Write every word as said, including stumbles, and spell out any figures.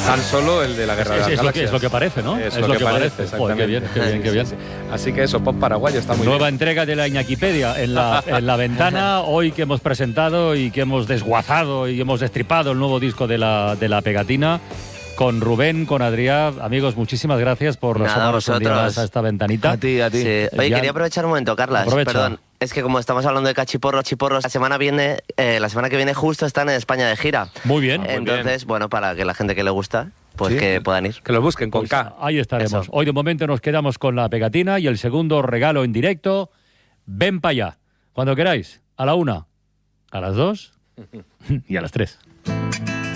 Tan solo el de la Guerra es, de las es, lo que, Galaxias. es lo que parece, ¿no? Es, es lo, lo que, que parece, parece. exactamente. Joder, qué bien, qué bien, qué bien. Sí, sí. Así que eso, pop paraguayo está muy Nueva bien. entrega de la Iñaquipedia en la, en la ventana, hoy que hemos presentado y que hemos desguazado y hemos destripado el nuevo disco de la, de la Pegatina. Con Rubén, con Adrián, amigos, muchísimas gracias por asomarnos un día más a esta ventanita. A ti, a ti. Sí. Oye, Ya- quería aprovechar un momento, Carlas. Aprovecha. Perdón, es que como estamos hablando de cachiporros, chiporros, la semana viene, eh, la semana que viene justo están en España de gira. Muy bien. muy Entonces, bueno, para que la gente que le gusta, pues Sí. que puedan ir. Que lo busquen con Pues K. ahí estaremos. Eso. Hoy de momento nos quedamos con la Pegatina y el segundo regalo en directo. Ven para allá. Cuando queráis. A la una, a las dos y a las tres.